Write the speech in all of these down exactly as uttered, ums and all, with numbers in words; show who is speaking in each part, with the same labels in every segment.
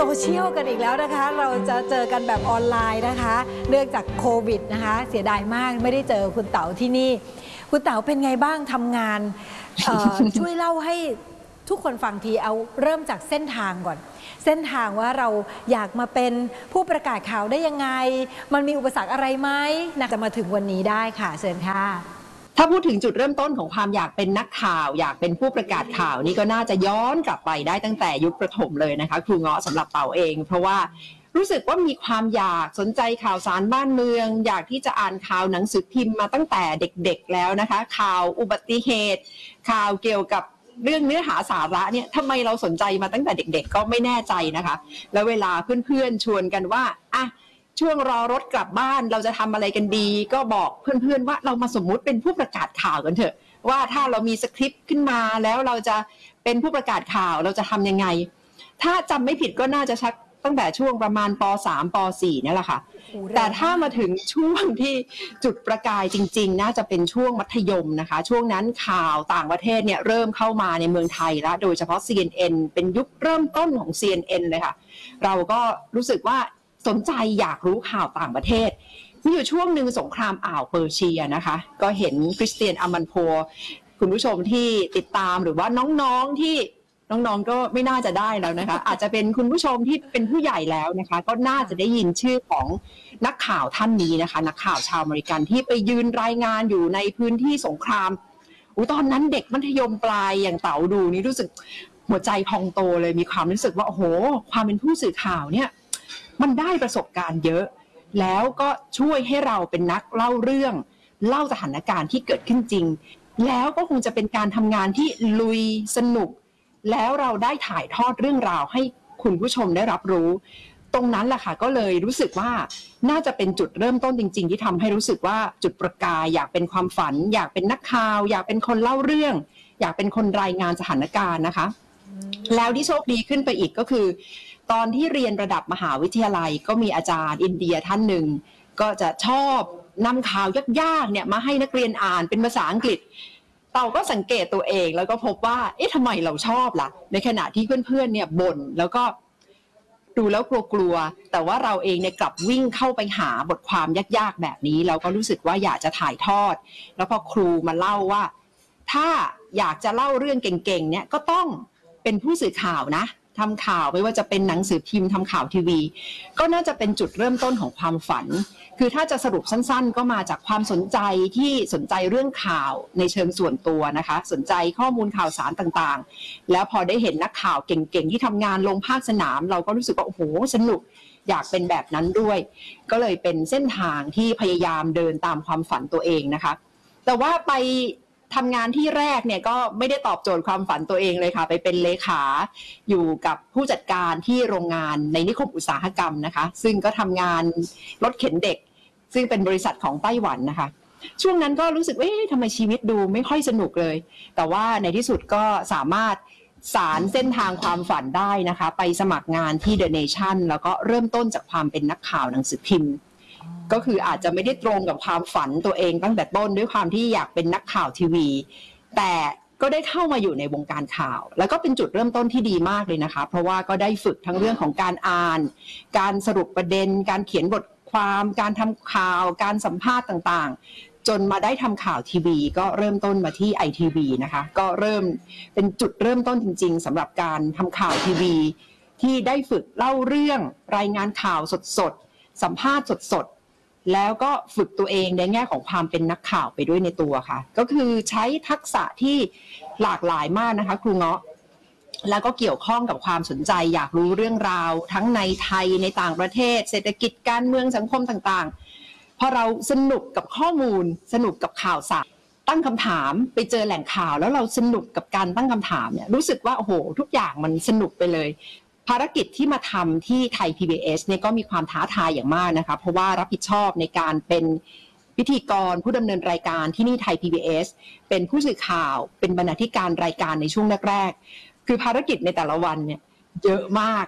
Speaker 1: ซเชียลกันอีกแล้วนะคะเราจะเจอกันแบบออนไลน์นะคะเนื่องจากโควิดนะคะเสียดายมากไม่ได้เจอคุณเต๋าที่นี่คุณเต๋าเป็นไงบ้างทำงาน ช่วยเล่าให้ทุกคนฟังทีเอาเริ่มจากเส้นทางก่อนเส้นทางว่าเราอยากมาเป็นผู้ประกาศข่าวได้ยังไงมันมีอุปสรรคอะไรไหมนะจะมาถึงวันนี้ได้ค่ะเชิญค่ะ
Speaker 2: ถ้าพูดถึงจุดเริ่มต้นของความอยากเป็นนักข่าวอยากเป็นผู้ประกาศข่าวนี่ก็น่าจะย้อนกลับไปได้ตั้งแต่ยุคประถมเลยนะคะครูเงาะสำหรับเต๋าเองเพราะว่ารู้สึกว่ามีความอยากสนใจข่าวสารบ้านเมืองอยากที่จะอ่านข่าวหนังสือพิมพ์มาตั้งแต่เด็กๆแล้วนะคะข่าวอุบัติเหตุข่าวเกี่ยวกับเรื่องเนื้อหาสาระเนี่ยทำไมเราสนใจมาตั้งแต่เด็กๆก็ไม่แน่ใจนะคะแล้วเวลาเพื่อนๆชวนกันว่าอ่ะช่วงรอรถกลับบ้านเราจะทำอะไรกันดีก็บอกเพื่อนๆว่าเรามาสมมุติเป็นผู้ประกาศข่าวกันเถอะว่าถ้าเรามีสคริปต์ขึ้นมาแล้วเราจะเป็นผู้ประกาศข่าวเราจะทำยังไงถ้าจำไม่ผิดก็น่าจะชักตั้งแต่ช่วงประมาณป สาม ป สี่นี่แหละค่ะแต่ถ้ามาถึงช่วงที่จุดประกายจริงๆน่าจะเป็นช่วงมัธยมนะคะช่วงนั้นข่าวต่างประเทศเนี่ยเริ่มเข้ามาในเมืองไทยแล้วโดยเฉพาะ ซี เอ็น เอ็น เป็นยุคเริ่มต้นของ ซี เอ็น เอ็น เลยค่ะเราก็รู้สึกว่าสนใจอยากรู้ข่าวต่างประเทศมีอยู่ช่วงหนึ่งสงครามอ่าวเปอร์เซียนะคะก็เห็นคริสเตียนอามันโพคุณผู้ชมที่ติดตามหรือว่าน้องๆที่น้องๆก็ไม่น่าจะได้แล้วนะคะอาจจะเป็นคุณผู้ชมที่เป็นผู้ใหญ่แล้วนะคะก็น่าจะได้ยินชื่อของนักข่าวท่านนี้นะคะนักข่าวชาวอเมริกันที่ไปยืนรายงานอยู่ในพื้นที่สงครามอุ๊ยตอนนั้นเด็กมัธยมปลายอย่างเต๋าดูนี่รู้สึกหัวใจพองโตเลยมีความรู้สึกว่าโอ้โหความเป็นผู้สื่อข่าวเนี่ยมันได้ประสบการณ์เยอะแล้วก็ช่วยให้เราเป็นนักเล่าเรื่องเล่าสถานการณ์ที่เกิดขึ้นจริงแล้วก็คงจะเป็นการทำงานที่ลุยสนุกแล้วเราได้ถ่ายทอดเรื่องราวให้คุณผู้ชมได้รับรู้ตรงนั้นแหละค่ะก็เลยรู้สึกว่าน่าจะเป็นจุดเริ่มต้นจริงๆที่ทำให้รู้สึกว่าจุดประกายอยากเป็นความฝันอยากเป็นนักข่าวอยากเป็นคนเล่าเรื่องอยากเป็นคนรายงานสถานการณ์นะคะแล้วที่โชคดีขึ้นไปอีกก็คือตอนที่เรียนระดับมหาวิทยาลัยก็มีอาจารย์อินเดียท่านหนึ่งก็จะชอบนำข่าวยากๆเนี่ยมาให้นักเรียนอ่านเป็นภาษาอังกฤษเต๋าก็สังเกตตัวเองแล้วก็พบว่าเอ๊ะทำไมเราชอบล่ะในขณะที่เพื่อนๆเนี่ยบ่นแล้วก็ดูแล้วกลัวๆแต่ว่าเราเองเนี่ยกลับวิ่งเข้าไปหาบทความยากๆแบบนี้เราก็รู้สึกว่าอยากจะถ่ายทอดแล้วพอครูมาเล่าว่าถ้าอยากจะเล่าเรื่องเก่งๆเนี่ยก็ต้องเป็นผู้สื่อข่าวนะทำข่าวไม่ว่าจะเป็นหนังสือพิมพ์ทำข่าวทีวีก็น่าจะเป็นจุดเริ่มต้นของความฝันคือถ้าจะสรุปสั้นๆก็มาจากความสนใจที่สนใจเรื่องข่าวในเชิงส่วนตัวนะคะสนใจข้อมูลข่าวสารต่างๆแล้วพอได้เห็นนักข่าวเก่งๆที่ทำงานลงภาคสนามเราก็รู้สึกว่าโอ้โหสนุกอยากเป็นแบบนั้นด้วยก็เลยเป็นเส้นทางที่พยายามเดินตามความฝันตัวเองนะคะแต่ว่าไปทำงานที่แรกเนี่ยก็ไม่ได้ตอบโจทย์ความฝันตัวเองเลยค่ะไปเป็นเลขาอยู่กับผู้จัดการที่โรงงานในนิคมอุตสาหกรรมนะคะซึ่งก็ทำงานรถเข็นเด็กซึ่งเป็นบริษัทของไต้หวันนะคะช่วงนั้นก็รู้สึกว่าเอ๊ะทำไมชีวิตดูไม่ค่อยสนุกเลยแต่ว่าในที่สุดก็สามารถสารเส้นทางความฝันได้นะคะไปสมัครงานที่ The Nation แล้วก็เริ่มต้นจากความเป็นนักข่าวหนังสือพิมพ์ก็คืออาจจะไม่ได้ตรงกับความฝันตัวเองตั้งแต่ต้นด้วยความที่อยากเป็นนักข่าวทีวีแต่ก็ได้เข้ามาอยู่ในวงการข่าวแล้วก็เป็นจุดเริ่มต้นที่ดีมากเลยนะคะเพราะว่าก็ได้ฝึกทั้งเรื่องของการอ่านการสรุปประเด็นการเขียนบทความการทำข่าวการสัมภาษณ์ต่างๆจนมาได้ทำข่าวทีวีก็เริ่มต้นมาที่ ไอ ที วี นะคะก็เริ่มเป็นจุดเริ่มต้นจริงๆสำหรับการทำข่าวทีวีที่ได้ฝึกเล่าเรื่องรายงานข่าวสดๆสัมภาษณ์สดๆแล้วก็ฝึกตัวเองในแง่ของความเป็นนักข่าวไปด้วยในตัวค่ะก็คือใช้ทักษะที่หลากหลายมากนะคะครูเงาะแล้วก็เกี่ยวข้องกับความสนใจอยากรู้เรื่องราวทั้งในไทยในต่างประเทศเศรษฐกิจการเมืองสังคมต่างๆพอเราสนุกกับข้อมูลสนุกกับข่าวสารตั้งคำถามไปเจอแหล่งข่าวแล้วเราสนุกกับการตั้งคำถามเนี่ยรู้สึกว่าโอ้โหทุกอย่างมันสนุกไปเลยภารกิจที่มาทำที่ไทย พี บี เอส เนี่ยก็มีความท้าทายอย่างมากนะคะเพราะว่ารับผิดชอบในการเป็นพิธีกรผู้ดำเนินรายการที่นี่ไทย พี บี เอส เป็นผู้สื่อข่าวเป็นบรรณาธิการรายการในช่วงแรกๆคือภารกิจในแต่ละวันเนี่ยเยอะมาก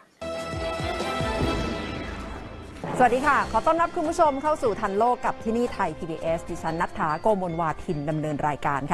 Speaker 3: สวัสดีค่ะขอต้อนรับคุณผู้ชมเข้าสู่ทันโลกกับที่นี่ไทย พี บี เอส ดิฉันณัฐฐา โกมลวาทินดำเนินรายการค่ะ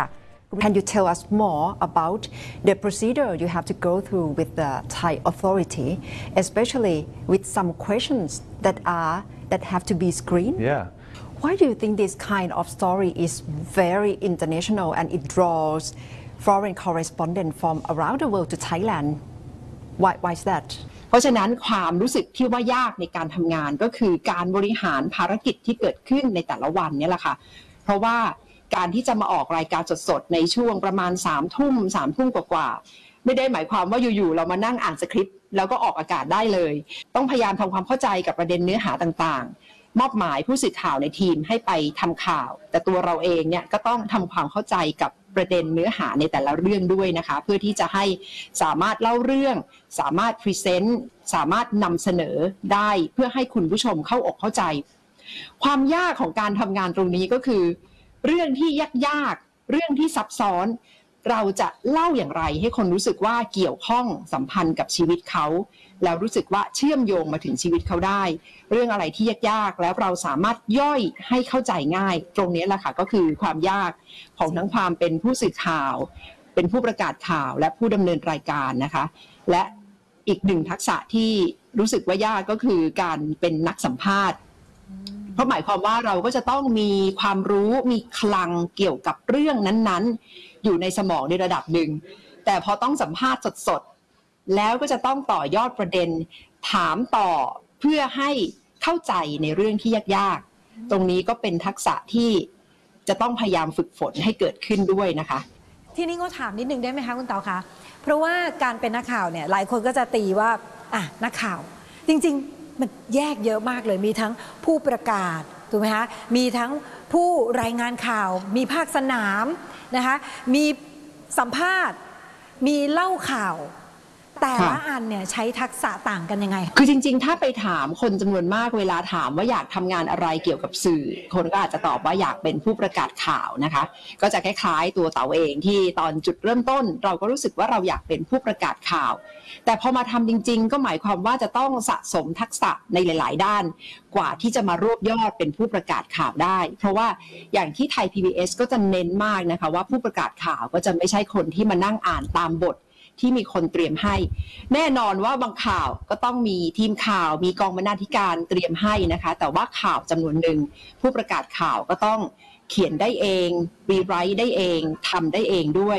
Speaker 3: Can you tell us more about the procedure you have to go through with the Thai authority, especially with some questions that are that have to be screened?
Speaker 4: Yeah.
Speaker 3: Why do you think this kind of story is very international and it draws foreign correspondents from around the world to Thailand? Why, why is that?
Speaker 2: เพราะฉะนั้นความรู้สึกที่ว่ายากในการทำงานก็คือการบริหารภารกิจที่เกิดขึ้นในแต่ละวันนี่แหละค่ะเพราะว่าการที่จะมาออกรายการสดๆในช่วงประมาณสามทุ่มสามทุ่มกว่าๆไม่ได้หมายความว่าอยู่ๆเรามานั่งอ่านสคริปต์แล้วก็ออกอากาศได้เลยต้องพยายามทำความเข้าใจกับประเด็นเนื้อหาต่างๆมอบหมายผู้สื่อข่าวในทีมให้ไปทำข่าวแต่ตัวเราเองเนี่ยก็ต้องทำความเข้าใจกับประเด็นเนื้อหาในแต่ละเรื่องด้วยนะคะเพื่อที่จะให้สามารถเล่าเรื่องสามารถพรีเซนต์สามารถนำเสนอได้เพื่อให้คุณผู้ชมเข้าอกเข้าใจความยากของการทำงานตรงนี้ก็คือเรื่องที่ยากๆเรื่องที่ซับซ้อนเราจะเล่าอย่างไรให้คนรู้สึกว่าเกี่ยวข้องสัมพันธ์กับชีวิตเขาแล้วรู้สึกว่าเชื่อมโยงมาถึงชีวิตเขาได้เรื่องอะไรที่ยากๆแล้วเราสามารถย่อยให้เข้าใจง่ายตรงนี้แหละค่ะก็คือความยากของทั้งความเป็นผู้สื่อข่าวเป็นผู้ประกาศข่าวและผู้ดำเนินรายการนะคะและอีกหนึ่งทักษะที่รู้สึกว่ายากก็คือการเป็นนักสัมภาษณ์เพราะหมายความว่าเราก็จะต้องมีความรู้มีคลังเกี่ยวกับเรื่องนั้นๆอยู่ในสมองในระดับหนึ่งแต่พอต้องสัมภาษณ์สดๆแล้วก็จะต้องต่อยอดประเด็นถามต่อเพื่อให้เข้าใจในเรื่องที่ยากๆตรงนี้ก็เป็นทักษะที่จะต้องพยายามฝึกฝนให้เกิดขึ้นด้วยนะคะ
Speaker 1: ที่นี่ก็ถามนิดนึงได้ไหมคะคุณเต๋าคะเพราะว่าการเป็นนักข่าวเนี่ยหลายคนก็จะตีว่าอ่ะนักข่าวจริงๆมันแยกเยอะมากเลยมีทั้งผู้ประกาศถูกไหมคะมีทั้งผู้รายงานข่าวมีภาคสนามนะคะมีสัมภาษณ์มีเล่าข่าวแต่ละอันเนี่ยใช้ทักษะต่างกันยังไง
Speaker 2: คือจริงๆถ้าไปถามคนจำนวนมากเวลาถามว่าอยากทำงานอะไรเกี่ยวกับสื่อคนก็อาจจะตอบว่าอยากเป็นผู้ประกาศข่าวนะคะก็จะคล้ายๆตัวเต๋าเองที่ตอนจุดเริ่มต้นเราก็รู้สึกว่าเราอยากเป็นผู้ประกาศข่าวแต่พอมาทำจริงๆก็หมายความว่าจะต้องสะสมทักษะในหลายๆด้านกว่าที่จะมารวบยอดเป็นผู้ประกาศข่าวได้เพราะว่าอย่างที่ไทย พี บี เอส ก็จะเน้นมากนะคะว่าผู้ประกาศข่าวก็จะไม่ใช่คนที่มานั่งอ่านตามบทที่มีคนเตรียมให้แน่นอนว่าบางข่าวก็ต้องมีทีมข่าวมีกองบรรณาธิการเตรียมให้นะคะแต่ว่าข่าวจำนวนหนึ่งผู้ประกาศข่าวก็ต้องเขียนได้เองรีไรต์ได้เองทำได้เองด้วย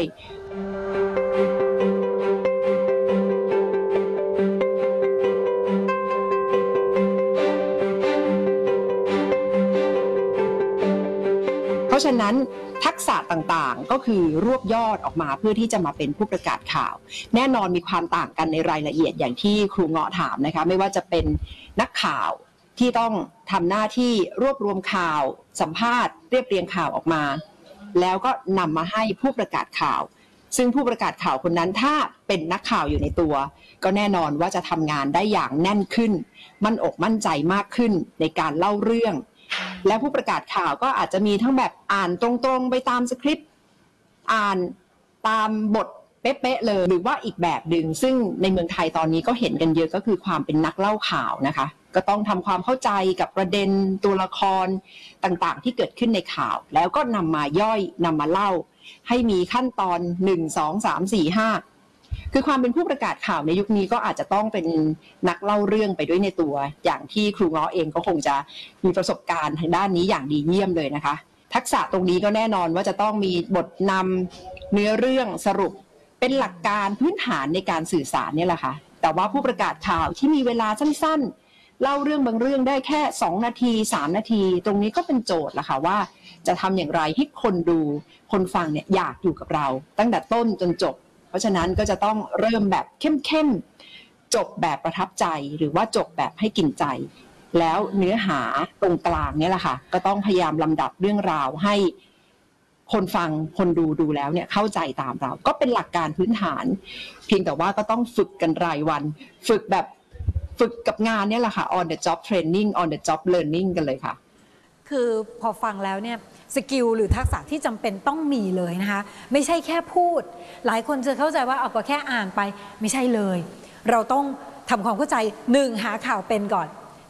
Speaker 2: เพราะฉะนั้นทักษะต่างๆก็คือรวบยอดออกมาเพื่อที่จะมาเป็นผู้ประกาศข่าวแน่นอนมีความต่างกันในรายละเอียดอย่างที่ครูเงาะถามนะคะไม่ว่าจะเป็นนักข่าวที่ต้องทำหน้าที่รวบรวมข่าวสัมภาษณ์เรียบเรียงข่าวออกมาแล้วก็นำมาให้ผู้ประกาศข่าวซึ่งผู้ประกาศข่าวคนนั้นถ้าเป็นนักข่าวอยู่ในตัวก็แน่นอนว่าจะทำงานได้อย่างแน่นขึ้นมั่นอกมั่นใจมากขึ้นในการเล่าเรื่องและผู้ประกาศข่าวก็อาจจะมีทั้งแบบอ่านตรงๆไปตามสคริปต์อ่านตามบทเป๊ะๆเลยหรือว่าอีกแบบหนึ่งซึ่งในเมืองไทยตอนนี้ก็เห็นกันเยอะก็คือความเป็นนักเล่าข่าวนะคะก็ต้องทำความเข้าใจกับประเด็นตัวละครต่างๆที่เกิดขึ้นในข่าวแล้วก็นำมาย่อยนำมาเล่าให้มีขั้นตอนหนึ่ง สอง สาม สี่ ห้าคือความเป็นผู้ประกาศข่าวในยุคนี้ก็อาจจะต้องเป็นนักเล่าเรื่องไปด้วยในตัวอย่างที่ครูเงาะเองก็คงจะมีประสบการณ์ทางด้านนี้อย่างดีเยี่ยมเลยนะคะทักษะตรงนี้ก็แน่นอนว่าจะต้องมีบทนำเนื้อเรื่องสรุปเป็นหลักการพื้นฐานในการสื่อสารนี่แหละค่ะแต่ว่าผู้ประกาศข่าวที่มีเวลาสั้นๆเล่าเรื่องบางเรื่องได้แค่สองนาทีสามนาทีตรงนี้ก็เป็นโจทย์ละค่ะว่าจะทำอย่างไรให้คนดูคนฟังเนี่ยอยากอยู่กับเราตั้งแต่ต้นจนจบเพราะฉะนั้นก็จะต้องเริ่มแบบเข้มๆจบแบบประทับใจหรือว่าจบแบบให้กินใจแล้วเนื้อหาตรงกลางเนี่ยแหละค่ะก็ต้องพยายามลำดับเรื่องราวให้คนฟังคนดูดูแล้วเนี่ยเข้าใจตามเราก็เป็นหลักการพื้นฐานเพียงแต่ว่าก็ต้องฝึกกันรายวันฝึกแบบฝึกกับงานเนี่ยแหละค่ะ on the job training on the job learning กันเลยค่ะ
Speaker 1: คือพอฟังแล้วเนี่ยสกิลหรือทักษะที่จำเป็นต้องมีเลยนะคะไม่ใช่แค่พูดหลายคนจะเข้าใจว่าเอาก็แค่อ่านไปไม่ใช่เลยเราต้องทำความเข้าใจหนึ่งหาข่าวเป็นก่อน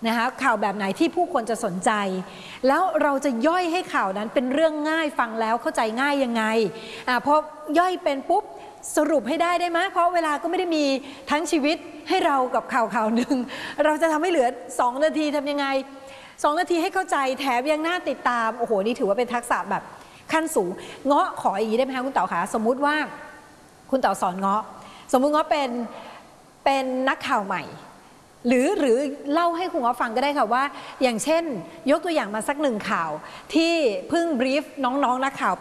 Speaker 1: นะคะข่าวแบบไหนที่ผู้คนจะสนใจ แล้วเราจะย่อยให้ข่าวนั้นเป็นเรื่องง่ายฟังแล้วเข้าใจง่ายยังไงอ่าพอย่อยเป็นปุ๊บสรุปให้ได้ได้ไหมเพราะเวลาก็ไม่ได้มีทั้งชีวิตให้เรากับข่าวข่าวหนึ่งเราจะทำให้เหลือสองนาทีทำยังไงสองนาทีให้เข้าใจแถมยังน่าติดตามโอ้โหนี่ถือว่าเป็นทักษะแบบขั้นสูงเงาะขออย่างนี้ได้ไหมคะคุณเต๋าคะสมมุติว่าคุณเต๋าสอนเงาะสมมุติเงาะเป็นเป็นนักข่าวใหม่หรือหรือเล่าให้คุณเงาะฟังก็ได้ค่ะว่าอย่างเช่นยกตัวอย่างมาสักหนึ่งข่าวที่เพิ่งบรีฟน้องๆนักข่าว